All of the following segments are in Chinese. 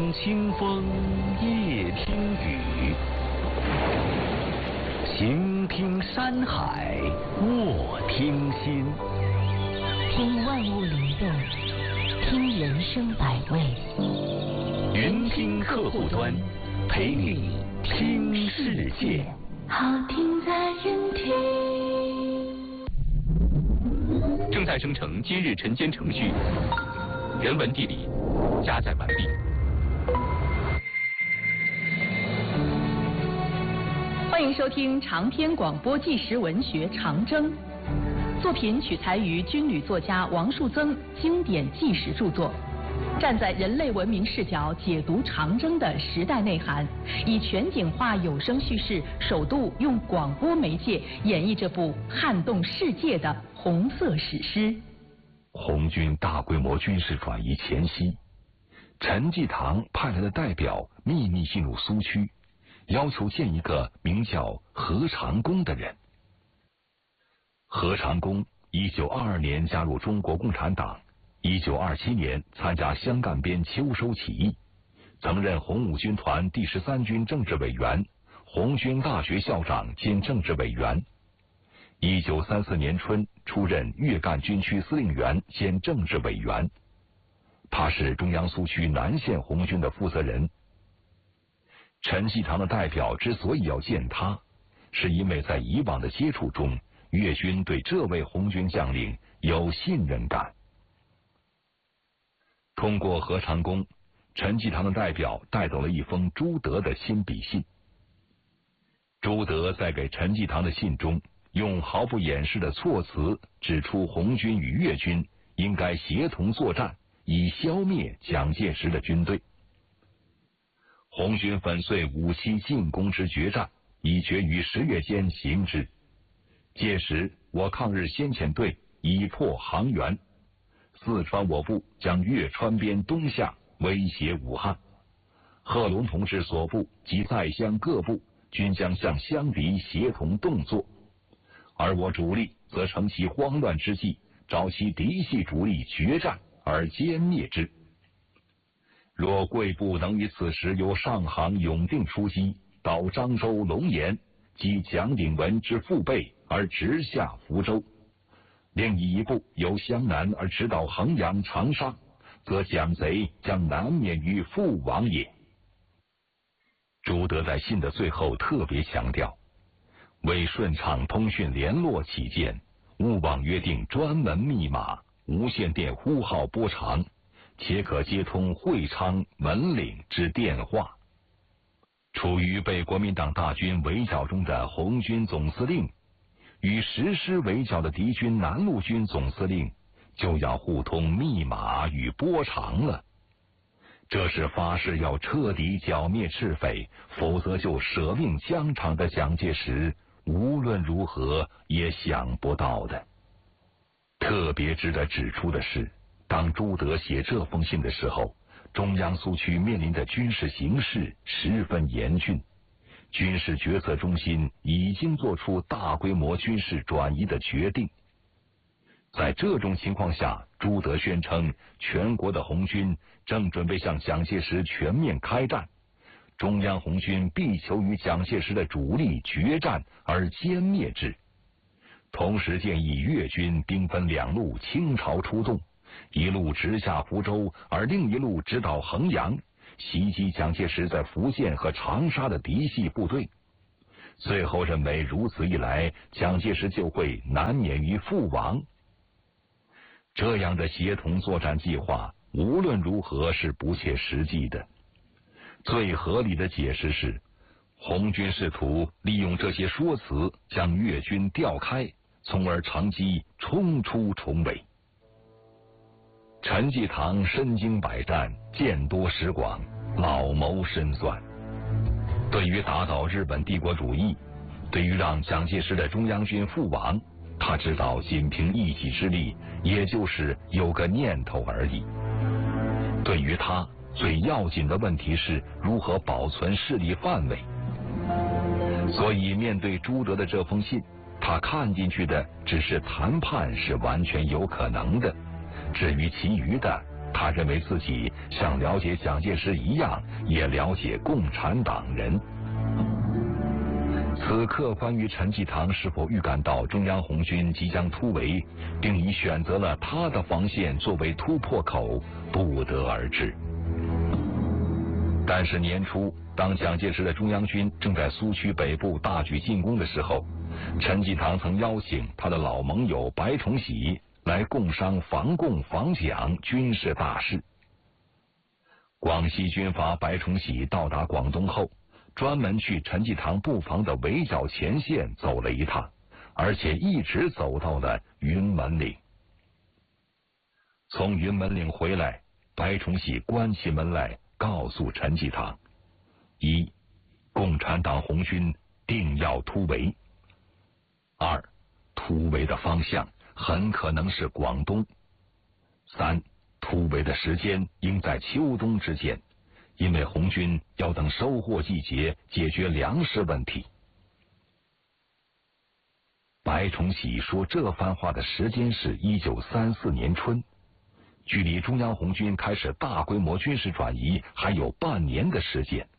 听清风，夜听雨，行听山海，卧听心。 听万物灵动，听人生百味。 云听客户端，陪你听世界。 好听在云听。 正在生成今日晨间程序，人文地理加载完毕。 欢迎收听长篇广播纪实文学《长征》，作品取材于军旅作家王树增经典纪实著作，站在人类文明视角解读长征的时代内涵，以全景化有声叙事，首度用广播媒介演绎这部撼动世界的红色史诗。 红军大规模军事转移前夕，陈济棠派来的代表秘密进入苏区，要求见一个名叫何长工的人。何长工1922年加入中国共产党，1927年参加湘赣边秋收起义，曾任红五军团第13军政治委员、红军大学校长兼政治委员。1934年春出任粤赣军区司令员兼政治委员，他是中央苏区南线红军的负责人。陈济棠的代表之所以要见他，是因为在以往的接触中，粤军对这位红军将领有信任感。通过何长工，陈济棠的代表带走了一封朱德的亲笔信。朱德在给陈济棠的信中，用毫不掩饰的措辞指出红军与粤军应该协同作战，以消灭蒋介石的军队。红军粉碎五七进攻之决战已决于10月间行之，届时我抗日先遣队已破杭源，四川我部将越川边东下，威胁武汉。贺龙同志所部及在湘各部均将向湘敌协同动作，而我主力则乘其慌乱之际，找其嫡系主力决战而歼灭之。若贵部能于此时由上杭、永定出击，到漳州、龙岩及蒋鼎文之父辈而直下福州，另一部由湘南而直捣衡阳、长沙，则蒋贼将难免于覆亡也。朱德在信的最后特别强调，为顺畅通讯联络起见，勿忘约定专门密码、无线电呼号波长，且可接通会昌、文岭之电话。处于被国民党大军围剿中的红军总司令，与实施围剿的敌军南路军总司令，就要互通密码与波长了。这是发誓要彻底剿灭赤匪，否则就舍命疆场的蒋介石无论如何也想不到的。特别值得指出的是，当朱德写这封信的时候，中央苏区面临的军事形势十分严峻，军事决策中心已经做出大规模军事转移的决定。在这种情况下，朱德宣称全国的红军正准备向蒋介石全面开战，中央红军必求与蒋介石的主力决战而歼灭之。同时建议粤军兵分2路倾巢出动，一路直下福州，而另一路直捣衡阳，袭击蒋介石在福建和长沙的嫡系部队。最后认为如此一来，蒋介石就会难免于覆亡。这样的协同作战计划无论如何是不切实际的。最合理的解释是，红军试图利用这些说辞将粤军调开，从而乘机冲出重围。陈济棠身经百战，见多识广，老谋深算。对于打倒日本帝国主义，对于让蒋介石的中央军覆亡，他知道仅凭一己之力，也就是有个念头而已。对于他，最要紧的问题是如何保存势力范围。所以面对朱德的这封信，他看进去的只是谈判是完全有可能的，至于其余的， 他认为自己像了解蒋介石一样，也了解共产党人。此刻，关于陈济棠是否预感到中央红军即将突围，并已选择了他的防线作为突破口，不得而知。但是年初，当蒋介石的中央军正在苏区北部大举进攻的时候，陈济棠曾邀请他的老盟友白崇禧来共商防共防蒋军事大事。广西军阀白崇禧到达广东后，专门去陈济棠布防的围剿前线走了一趟，而且一直走到了云门岭。从云门岭回来，白崇禧关起门来告诉陈济棠：一，共产党红军定要突围；二，突围的方向很可能是广东；三，突围的时间应在秋冬之间，因为红军要等收获季节解决粮食问题。白崇禧说这番话的时间是1934年春，距离中央红军开始大规模军事转移还有半年的时间。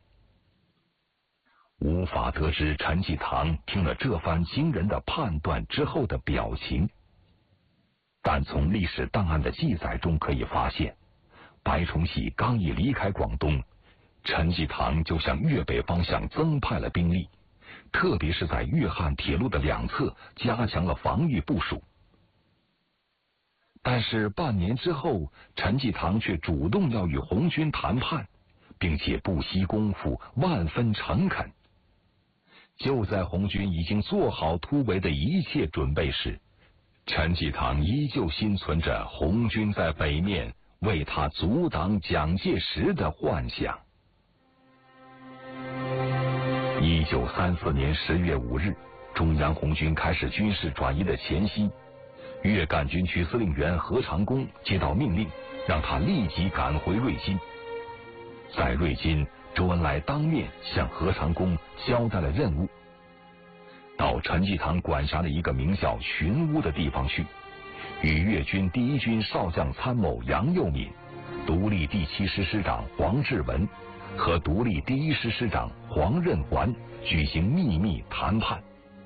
无法得知陈济棠听了这番惊人的判断之后的表情，但从历史档案的记载中可以发现，白崇禧刚一离开广东，陈济棠就向粤北方向增派了兵力，特别是在粤汉铁路的两侧加强了防御部署。但是半年之后，陈济棠却主动要与红军谈判，并且不惜功夫，万分诚恳。就在红军已经做好突围的一切准备时，陈济棠依旧心存着红军在北面为他阻挡蒋介石的幻想。1934年10月5日，中央红军开始军事转移的前夕，粤赣军区司令员何长工接到命令，让他立即赶回瑞金。在瑞金，周恩来当面向何长工交代了任务，到陈济棠管辖的一个名叫寻乌的地方去，与粤军第一军少将参谋杨佑敏、独立第7师师长黄志文和独立第1师师长黄任环举行秘密谈判。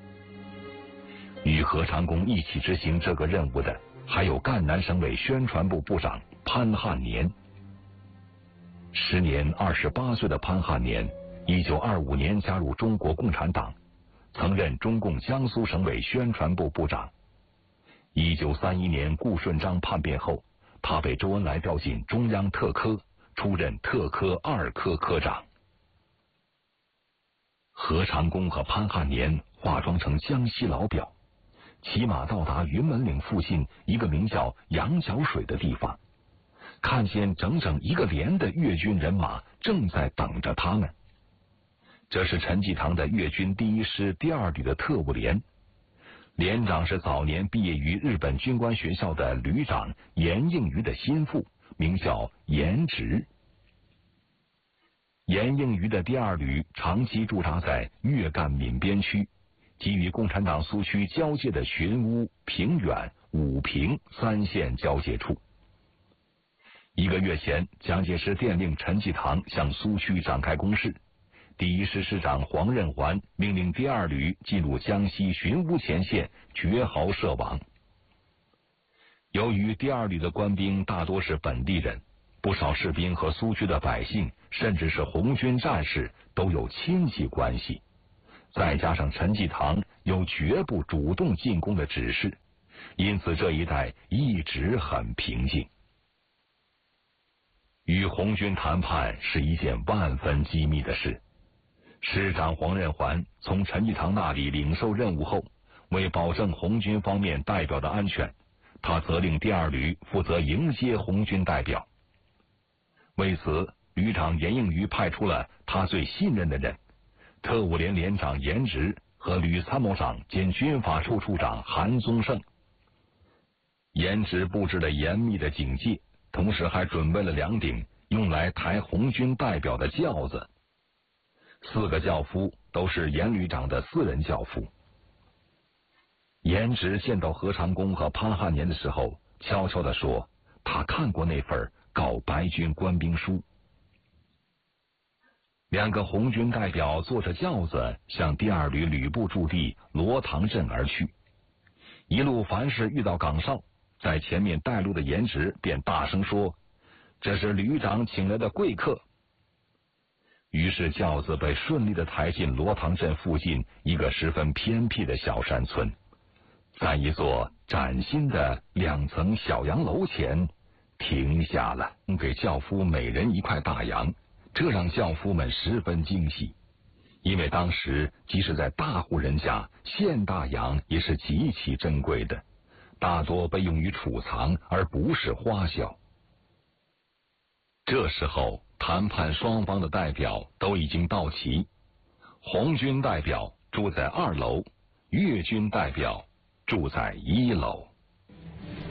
与何长工一起执行这个任务的还有赣南省委宣传部部长潘汉年。时年28岁的潘汉年1925年加入中国共产党，曾任中共江苏省委宣传部部长。1931年顾顺章叛变后，他被周恩来调进中央特科，出任特科2科科长。何长工和潘汉年化妆成江西老表，骑马到达云门岭附近一个名叫羊角水的地方，看见整整一个连的粤军人马正在等着他们。这是陈济棠的粤军第1师第2旅的特务连，连长是早年毕业于日本军官学校的旅长严应余的心腹，名叫严直。严应余的第2旅长期驻扎在粤赣闽边区，即与共产党苏区交界的寻乌、平远、武平3县交界处。1个月前，蒋介石电令陈济棠向苏区展开攻势，第1师师长黄任环命令第2旅进入江西寻乌前线，绝壕设网。由于第2旅的官兵大多是本地人，不少士兵和苏区的百姓，甚至是红军战士都有亲戚关系，再加上陈济棠有绝不主动进攻的指示，因此这一带一直很平静。与红军谈判是一件万分机密的事。师长黄任环从陈济棠那里领受任务后，为保证红军方面代表的安全，他责令第2旅负责迎接红军代表。为此，旅长严应余派出了他最信任的人，特务连连长严直和旅参谋长兼军法处处长韩宗盛。严直布置了严密的警戒，同时还准备了2顶用来抬红军代表的轿子，4个轿夫都是严旅长的私人轿夫。严直见到何长工和潘汉年的时候，悄悄地说，他看过那份告白军官兵书。2个红军代表坐着轿子向第2旅旅部驻地罗塘镇而去。一路凡是遇到岗哨，在前面带路的颜值便大声说：“这是旅长请来的贵客。”于是轿子被顺利地抬进罗塘镇附近一个十分偏僻的小山村，在一座崭新的2层小洋楼前停下了，给轿夫每人1块大洋。这让轿夫们十分惊喜，因为当时即使在大户人家，现大洋也是极其珍贵的，大多被用于储藏，而不是花销。这时候，谈判双方的代表都已经到齐，红军代表住在2楼，粤军代表住在1楼。